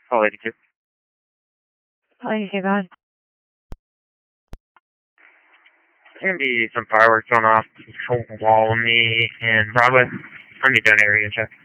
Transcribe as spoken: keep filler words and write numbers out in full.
Call eighty-two. Hi, hey, God. There's going to be some fireworks going off. Wall on me and Broadway. I need to do an area check.